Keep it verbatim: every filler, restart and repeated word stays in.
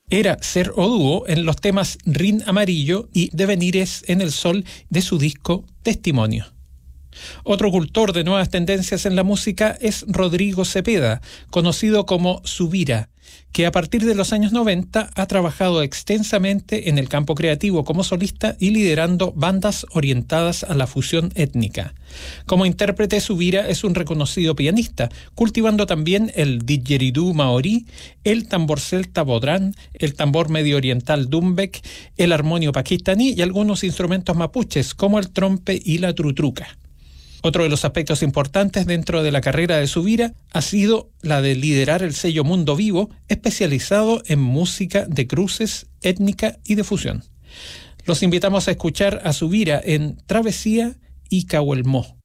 era Ser o Dúo en los temas Rin Amarillo y Devenires en el Sol de su disco Testimonio. Otro cultor de nuevas tendencias en la música es Rodrigo Cepeda, conocido como Subira, que a partir de los años noventa ha trabajado extensamente en el campo creativo como solista y liderando bandas orientadas a la fusión étnica. Como intérprete, Subira es un reconocido pianista, cultivando también el didgeridoo maorí, el tambor celta bodrán, el tambor medio oriental dumbek, el armonio pakistaní y algunos instrumentos mapuches como el trompe y la trutruca. Otro de los aspectos importantes dentro de la carrera de Subira ha sido la de liderar el sello Mundo Vivo, especializado en música de cruces, étnica y de fusión. Los invitamos a escuchar a Subira en Travesía y Cahuelmó.